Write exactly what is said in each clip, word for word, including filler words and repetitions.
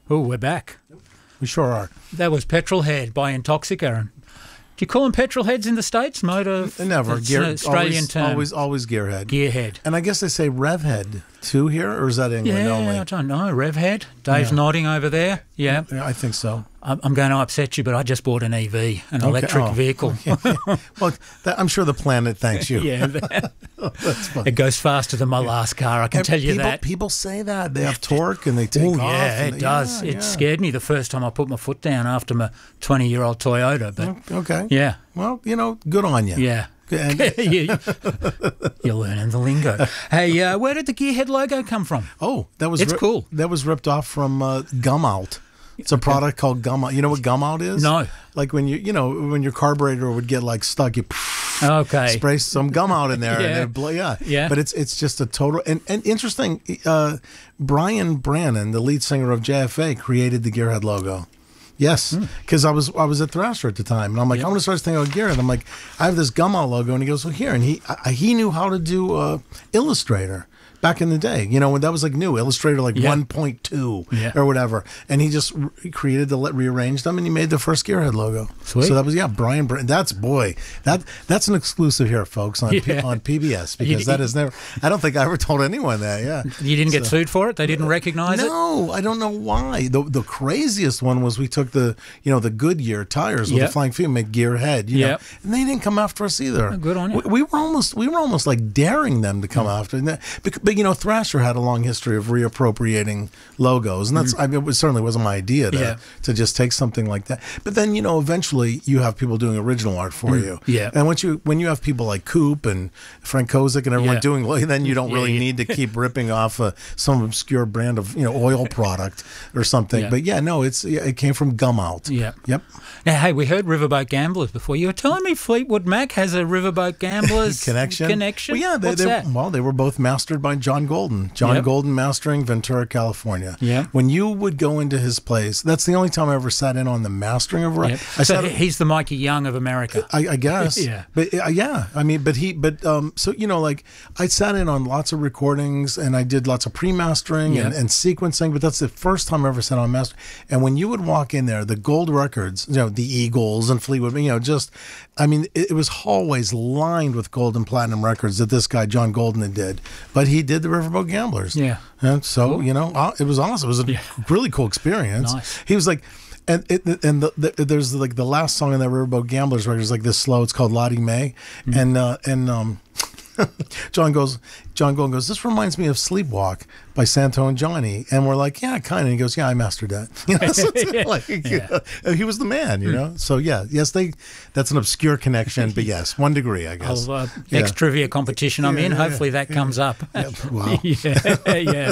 Oh, we're back. We sure are. That was Petrolhead by Intoxica. Do you call them petrolheads in the States? Motor? Never. It's Gear, an Australian always, term. Always, always gearhead. Gearhead. And I guess they say revhead too here, or is that England yeah, only? I don't know. Revhead. Dave's Yeah. nodding over there. Yeah. Yeah, I think so. I'm I'm going to upset you, but I just bought an E V, an electric oh. vehicle. Well, that, I'm sure the planet thanks you. Yeah, that- That's fun. it goes faster than my last car, I can And tell you people, that. People say that. They have torque and they take Oh, off. yeah, and it they- does. yeah, It yeah. scared me the first time I put my foot down after my twenty-year-old Toyota, but Okay. yeah, Well, you know, good on you. yeah. And, You- You're learning the lingo. Hey, uh, where did the Gearhead logo come from? oh, that was It's ri- cool. That was ripped off from uh, Gum Out. It's a product called Gum Out. You know what Gum Out is? No. Like when you, you know, when your carburetor would get like stuck, you Okay. spray some gum out in there, Yeah. and it blow, yeah, Yeah. But it's it's just a total and, and interesting. Uh, Brian Brannon, the lead singer of J F A, created the Gearhead logo. Yes, because I was I was at Thrasher at the time, and I'm like, Yep. I'm gonna start thinking about Gearhead. I'm like, I have this gum out logo, and he goes, well, here, and he I, he knew how to do uh, Illustrator. Back in the day, you know, when that was like new, Illustrator like Yeah. one point two Yeah. or whatever. And he just re- created the, rearranged them, and he made the first Gearhead logo. Sweet. So that was, yeah, Brian, Br- that's, boy, that that's an exclusive here, folks, on, P- Yeah. on P B S, because You- that is never, I don't think I ever told anyone that, yeah. You didn't get So- sued for it? They didn't recognize it? No, I don't know why. The the craziest one was we took the, you know, the Goodyear tires with Yep. the flying feet and made Gearhead, you Yep. know, and they didn't come after us either. Oh, good on you. We, we were almost, we were almost like daring them to come after. And that, but, but, you know, Thrasher had a long history of reappropriating logos, and that's, I mean, it was, certainly wasn't my idea to, Yeah. to just take something like that. But then, you know, eventually you have people doing original art for you. Yeah. And once you, when you have people like Coop and Frank Kozik and everyone Yeah. doing, then you don't Yeah, really yeah. need to keep ripping off uh, some obscure brand of, you know, oil product or something. Yeah. But yeah, no, it's yeah, it came from Gum Out. Yeah. Yep. Now, hey, we heard Riverboat Gamblers before. You were telling me Fleetwood Mac has a Riverboat Gamblers Connection. connection? Well, yeah, they, What's they, that? well, they were both mastered by John Golden. John Yep. Golden mastering Ventura, California. Yeah. When you would go into his place, that's the only time I ever sat in on the mastering of. Yep. I So sat. he- he's the Mikey Young of America. I, I guess. Yeah. But uh, yeah, I mean, but he, but um, so you know, like I sat in on lots of recordings and I did lots of pre-mastering Yeah. and, and sequencing. But that's the first time I ever sat on master. And when you would walk in there, the gold records, you know, the Eagles and Fleetwood, you know, just, I mean, it, it was hallways lined with gold and platinum records that this guy John Golden had did. But he did the Riverboat Gamblers. Yeah. And so you know, uh, it was awesome. It was a Yeah. really cool experience. Nice. He was like. And it, and the, the, there's like the last song on that Riverboat Gamblers record is like this slow. It's called Lottie Mae, Mm-hmm. and uh, and um, John goes, John Golden goes, this reminds me of Sleepwalk by Santo and Johnny, and we're like, yeah, kind of. And he goes, yeah, I mastered that. You know, so it's like, Yeah. uh, he was the man, you know. So yeah, yes, they. That's an obscure connection, but yes, one degree, I guess. Of, uh, Yeah. Next trivia competition I'm Yeah, in. yeah, Hopefully that comes up. Yeah, wow. yeah, yeah.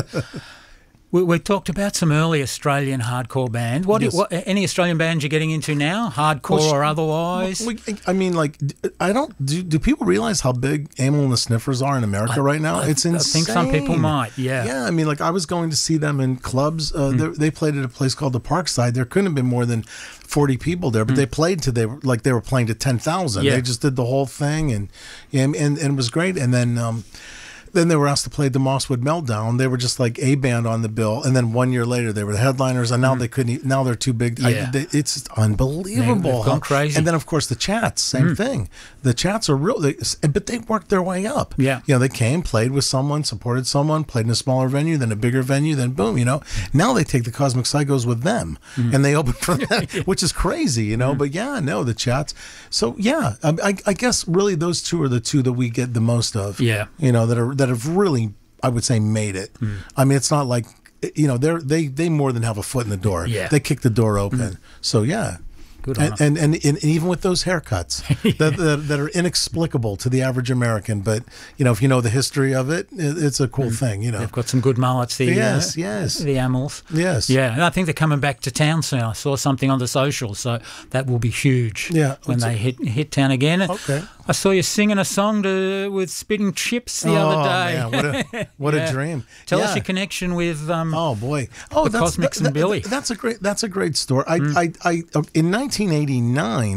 We, we talked about some early Australian hardcore bands. What, Yes. what any Australian bands you're getting into now, hardcore Well, sh- or otherwise? We, I mean, like, d- I don't. Do, do people realize how big Amyl and the Sniffers are in America right now? I- It's I insane. think some people might, yeah. Yeah, I mean, like, I was going to see them in clubs. Uh, Hmm. they- They played at a place called the Parkside. There couldn't have been more than forty people there, but they played to they were like they were playing to ten thousand. Hmm. Yeah. They just did the whole thing, and and and, and it was great. And then. Um, Then they were asked to play the Mosswood Meltdown. They were just like a band on the bill, and then one year later they were the headliners, and now they couldn't. e- Now they're too big. I- Yeah. they- it's just unbelievable. They- they've gone how- crazy. And then of course the Chats, same thing. The Chats are real, they, but they worked their way up. Yeah. you know, they came, played with someone, supported someone, played in a smaller venue, then a bigger venue, then boom. You know, now they take the Cosmic Psychos with them, and they open for that, which is crazy. You know, but yeah, no, the Chats. So yeah, I, I, I guess really those two are the two that we get the most of. Yeah. you know, that are that have really, I would say, made it. I mean, it's not like, you know, they're they they more than have a foot in the door. Yeah. They kick the door open. So yeah. Good on And, and, and and even with those haircuts that, that that are inexplicable to the average American, but you know, if you know the history of it, it it's a cool thing. You know. They've got some good mullets, the, Yes, uh, yes. the Amyls. Yes. Yeah, and I think they're coming back to town soon. I saw something on the socials, so that will be huge Yeah. when It's a- they hit hit town again. Okay. I saw you singing a song to, with Spitting Chips the oh, other day. man, what a what Yeah. a dream! Tell Yeah. us your connection with um, Oh boy! Oh, The that's Cosmics that- and Billy. That's a great. That's a great story. I, I, I, in nineteen eighty-nine,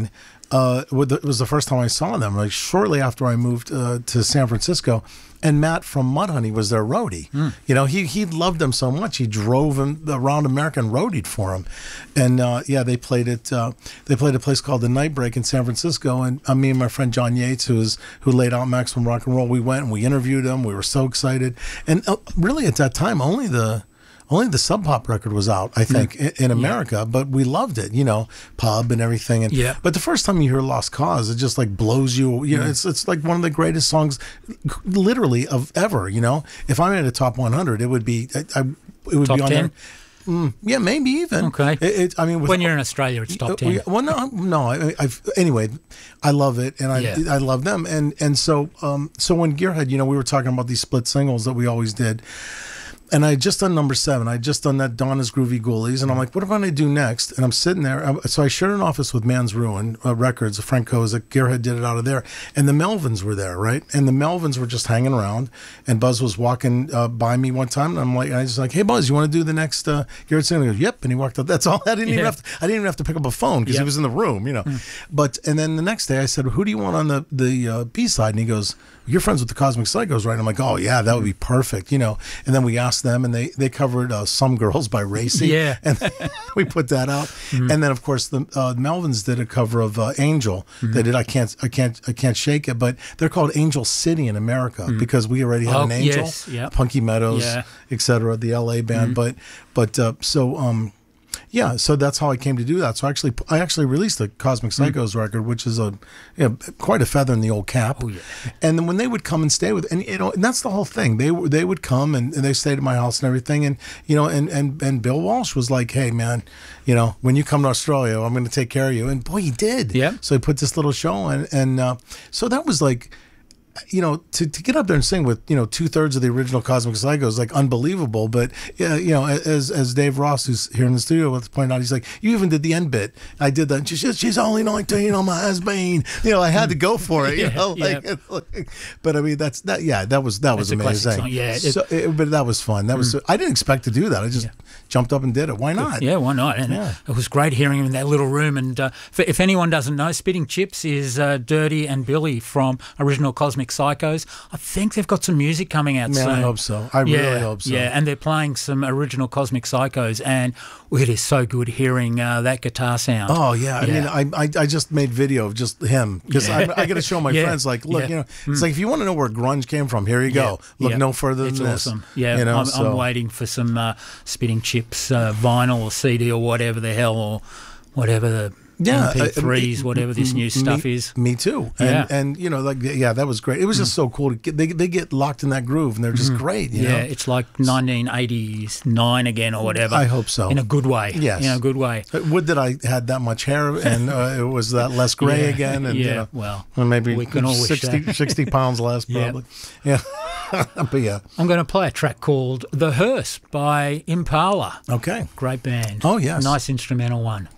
uh, it was the first time I saw them. Like shortly after I moved uh, to San Francisco, and Matt from Mudhoney was their roadie. Mm. You know, he he loved them so much he drove him around America and roadied for him. And uh, yeah, they played it. Uh, they played a place called the Night Break in San Francisco. And uh, me and my friend John Yates, who is who laid out Maximum Rock and Roll, we went and we interviewed him. We were so excited. And uh, really, at that time, only the Only the Sub Pop record was out, I think, mm. in, in America, yeah. but we loved it, you know, pub and everything. And yeah. But the first time you hear Lost Cause, it just like blows you, you know, mm. it's it's like one of the greatest songs literally of ever, you know. If I'm in a top one hundred, it would be, I, I, it would top be on ten? there. Mm, yeah, maybe even. Okay. It, it, I mean, with, when you're in Australia, it's top ten. Well, no, no. I, I've, anyway, I love it, and I yeah. I love them, and and so um so when Gearhead, you know, we were talking about these split singles that we always did. And I had just done number seven. I had just done that Donna's Groovy Ghoulies. And I'm like, what am I going to do next? And I'm sitting there. So I shared an office with Man's Ruin uh, Records, Frank Kozik. Gearhead did it out of there. And the Melvins were there, right? And the Melvins were just hanging around. And Buzz was walking uh, by me one time. And I'm like, I was like, hey, Buzz, you want to do the next uh, Gearhead single? He goes, yep. And he walked up. That's all. I didn't, yeah. even, have to, I didn't even have to pick up a phone because yep. he was in the room, you know. Mm. But, and then the next day I said, who do you want on the, the uh, B-side? And he goes, you're friends with the Cosmic Psychos, right? And I'm like, oh, yeah, that would be perfect, you know. And then we asked them, and they, they covered uh, Some Girls by Racy. Yeah. And we put that out. Mm-hmm. And then, of course, the uh, Melvins did a cover of uh, Angel. Mm-hmm. They did I Can't I Can't, I Can't Shake It, but they're called Angel City in America mm-hmm. because we already had oh, an Angel, yes. yep. Punky Meadows, yeah. et cetera, the L A band. Mm-hmm. But, but uh, so... um Yeah, so that's how I came to do that. So actually, I actually released the Cosmic Psychos mm. record, which is a you know, quite a feather in the old cap. Oh, yeah. And then when they would come and stay with, and you know, and that's the whole thing. They they would come and, and they stayed at my house and everything. And you know, and, and and Bill Walsh was like, "Hey, man, you know, when you come to Australia, I'm going to take care of you." And boy, he did. Yeah. So he put this little show on, and uh, so that was like. You know, to, to get up there and sing with, you know, two thirds of the original Cosmic Psychos is like unbelievable. But, yeah, you know, as as Dave Ross, who's here in the studio, was pointing out, he's like, you even did the end bit. I did that. She's, she's only nineteen on my husband. You know, I had to go for it, you yeah, know. Like, yeah. like, but I mean, that's that. Yeah, that was that was that's amazing. Yeah. It, so, it, but that was fun. That mm. was. I didn't expect to do that. I just yeah. jumped up and did it. Why not? Yeah, why not? And yeah. it was great hearing him in that little room. And uh, for, if anyone doesn't know, Spitting Chips is uh, Dirty and Billy from original Cosmic Psychos. I think they've got some music coming out Man, soon. I hope so. I yeah, really hope so. Yeah, and they're playing some original Cosmic Psychos, and it is so good hearing uh, that guitar sound. Oh, yeah. yeah. I mean, I, I I just made video of just him because yeah. I, I got to show my yeah. friends, like, look, yeah. you know, mm. it's like if you want to know where grunge came from, here you go. Yeah. Look yeah. no further than it's this. Awesome. Yeah, you know, I'm, so. I'm waiting for some uh, Spitting Chips uh, vinyl or C D or whatever the hell or whatever the... Yeah, M P threes, uh, whatever this new stuff me, is. Me too. And, yeah. and you know, like yeah, that was great. It was just so cool to get. They they get locked in that groove, and they're just mm. great. You yeah, know? It's like nineteen eighty-nine again or whatever. I hope so. In a good way. Yes, in a good way. Would that I had that much hair and uh, it was that less gray yeah. again, and yeah, you know, well, maybe we can all sixty, wish sixty pounds less probably. Yeah. yeah. But yeah, I'm going to play a track called "The Hearse" by Impala. Okay, great band. Oh yes, nice instrumental one.